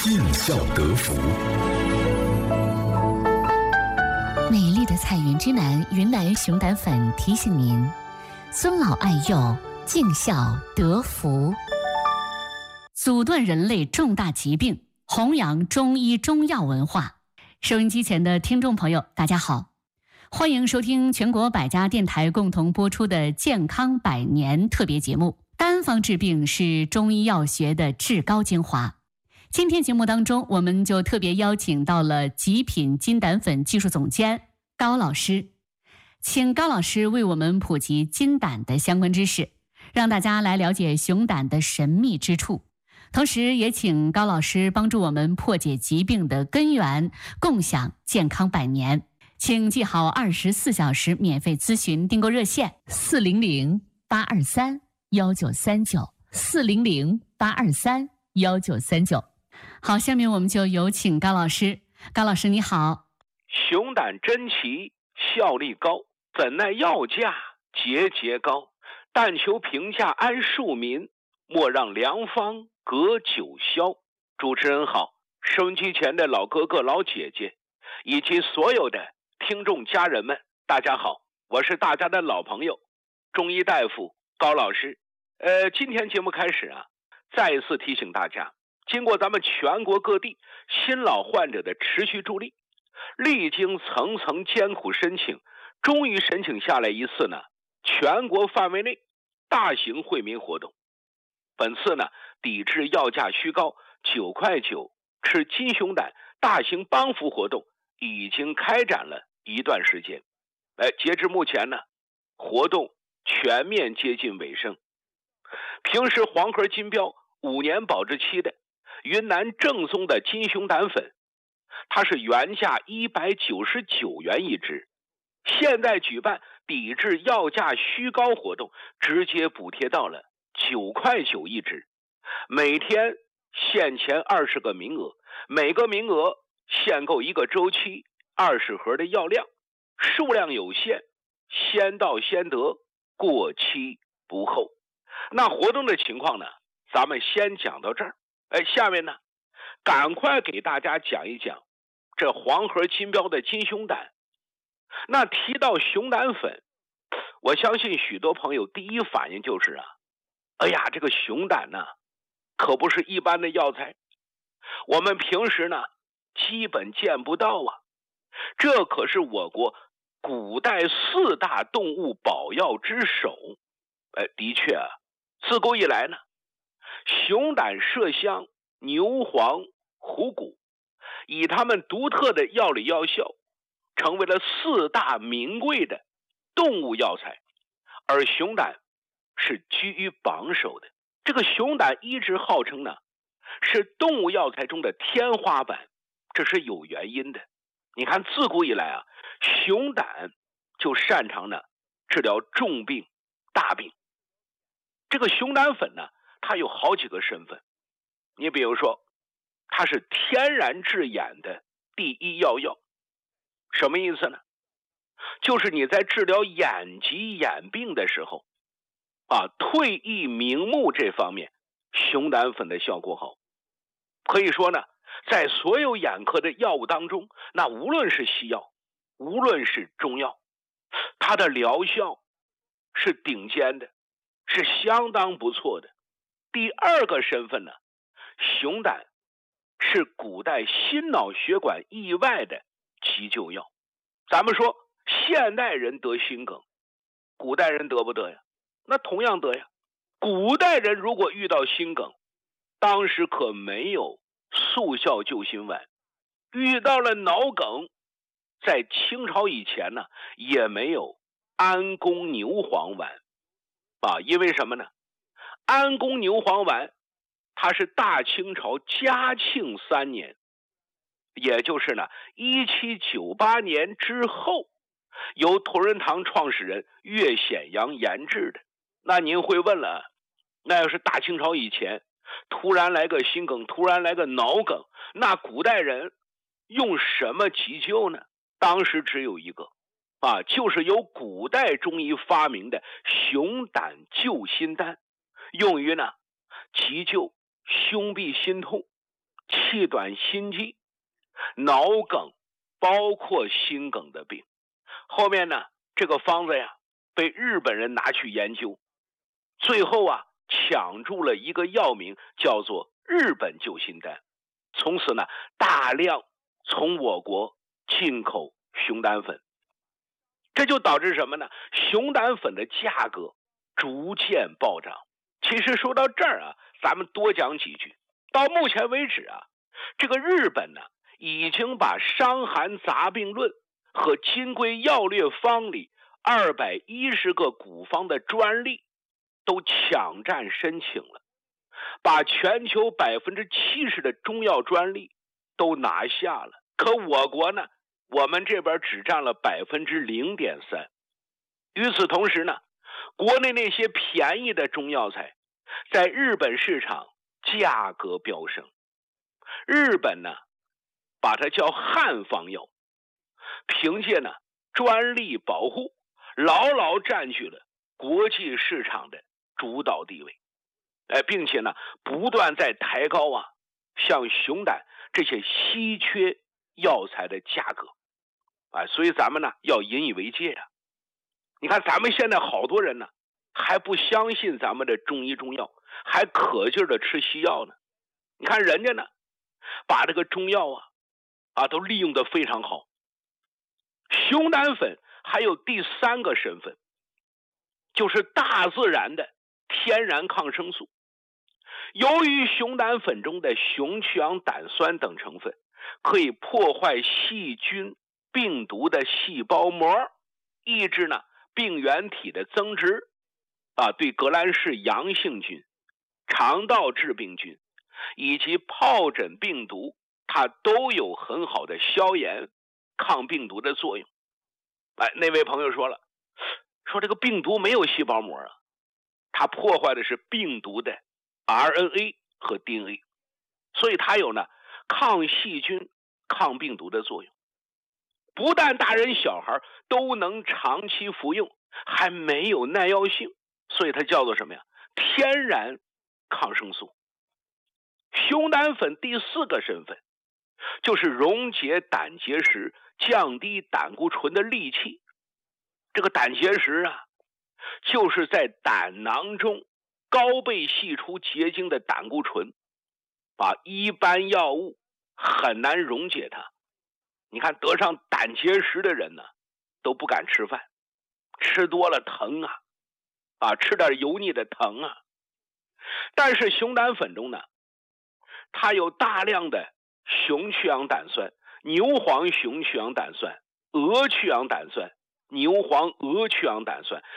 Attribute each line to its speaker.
Speaker 1: 尽孝得福。
Speaker 2: 美丽的彩云之南云南熊胆粉提醒您：尊老爱幼，尽孝得福。阻断人类重大疾病，弘扬中医中药文化。收音机前的听众朋友，大家好，欢迎收听全国百家电台共同播出的健康百年特别节目。单方治病是中医药学的至高精华。今天节目当中，我们就特别邀请到了极品金胆粉技术总监高老师，请高老师为我们普及金胆的相关知识，让大家来了解熊胆的神秘之处。同时也请高老师帮助我们破解疾病的根源，共享健康百年。请记好24小时免费咨询订购热线400-823-1939，400-823-1939。好，下面我们就有请高老师。高老师你好。
Speaker 3: 熊胆珍奇，效力高，怎奈药价节节高？但求平价安庶民，莫让良方隔九霄。主持人好，收音机前的老哥哥老姐姐以及所有的听众家人们，大家好，我是大家的老朋友中医大夫高老师。今天节目开始啊，再一次提醒大家，经过咱们全国各地新老患者的持续助力，历经层层艰苦申请，终于申请下来一次呢全国范围内大型惠民活动。本次呢抵制药价虚高9块9吃金熊胆大型帮扶活动已经开展了一段时间。截至目前呢，活动全面接近尾声。平时黄盒金标5年保质期的云南正宗的金熊胆粉，它是原价199元一支，现在举办抵制药价虚高活动，直接补贴到了9块9一支，每天限前20个名额，每个名额限购一个周期20盒的药量，数量有限，先到先得，过期不候。那活动的情况呢，咱们先讲到这儿。下面呢，赶快给大家讲一讲这黄盒金标的金熊胆。那提到熊胆粉，我相信许多朋友第一反应就是哎呀，这个熊胆呢，可不是一般的药材，我们平时呢基本见不到啊。这可是我国古代4大动物保药之首。的确啊，自古以来呢，熊胆、麝香、牛黄、虎骨，以他们独特的药理药效，成为了4大名贵的动物药材，而熊胆是居于榜首的。这个熊胆一直号称呢是动物药材中的天花板，这是有原因的。你看自古以来啊，熊胆就擅长呢治疗重病大病。这个熊胆粉呢，它有好几个身份。你比如说，它是天然治眼的第一药。什么意思呢？就是你在治疗眼疾眼病的时候退翳明目这方面，熊胆粉的效果好。可以说呢，在所有眼科的药物当中，那无论是西药，无论是中药，它的疗效是顶尖的，是相当不错的。第二个身份呢，熊胆是古代心脑血管意外的急救药。咱们说现代人得心梗，古代人得不得呀？那同样得呀。古代人如果遇到心梗，当时可没有速效救心丸，遇到了脑梗，在清朝以前呢，也没有安宫牛黄丸因为什么呢？安宫牛黄丸它是大清朝嘉庆3年，也就是呢1798年之后，由同仁堂创始人岳显阳研制的。那您会问了，那要是大清朝以前突然来个心梗，突然来个脑梗，那古代人用什么急救呢？当时只有一个就是由古代中医发明的熊胆救心丹，用于呢急救胸痹心痛、 气短心悸、脑梗，包括心梗的病。后面呢，这个方子呀被日本人拿去研究，最后啊抢注了一个药名，叫做日本救心丹。从此呢，大量从我国进口熊胆粉，这就导致什么呢？熊胆粉的价格逐渐暴涨。其实说到这儿啊，咱们多讲几句。到目前为止啊，这个日本呢，已经把《伤寒杂病论》和《金匮要略方》里210个古方的专利都抢占申请了，把全球70%的中药专利都拿下了。可我国呢，我们这边只占了0.3%。与此同时呢，国内那些便宜的中药材在日本市场价格飙升。日本呢，把它叫汉方药，凭借呢专利保护，牢牢占据了国际市场的主导地位，并且呢不断在抬高啊像熊胆这些稀缺药材的价格，所以咱们呢要引以为戒啊。你看咱们现在好多人呢还不相信咱们的中医中药，还可劲儿的吃西药呢。你看人家呢把这个中药都利用得非常好。熊胆粉还有第3个身份，就是大自然的天然抗生素。由于熊胆粉中的熊去氧胆酸等成分可以破坏细菌病毒的细胞膜，抑制呢病原体的增殖，对革兰氏阳性菌、肠道致病菌以及疱疹病毒，它都有很好的消炎抗病毒的作用。那位朋友说了，说这个病毒没有细胞膜啊，它破坏的是病毒的 RNA 和 DNA， 所以它有呢抗细菌抗病毒的作用。不但大人小孩都能长期服用，还没有耐药性，所以它叫做什么呀？天然抗生素。熊胆粉第4个身份，就是溶解胆结石、降低胆固醇的利器。这个胆结石啊，就是在胆囊中高倍析出结晶的胆固醇，一般药物很难溶解它。你看得上胆结石的人呢，都不敢吃饭，吃多了疼吃点油腻的疼啊。但是熊胆粉中呢，它有大量的熊去氧胆酸、牛黄熊去氧胆酸、鹅去氧胆酸、牛黄鹅去氧胆酸